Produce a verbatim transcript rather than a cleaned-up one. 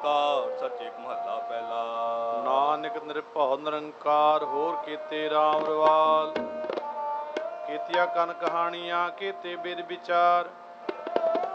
ਓੰਕਾਰ ਸੱਚੇ ਮਹੱਲਾ ਪਹਿਲਾ। ਨਾਨਕ ਨਿਰਭਉ ਨਿਰੰਕਾਰ ਹੋਰ ਕੀਤੇ ਰਾਮ ਰਵਾਲ। ਕੀਤੀਆਂ ਕਨ ਕਹਾਣੀਆਂ ਕੀਤੇ ਬਿਦ ਵਿਚਾਰ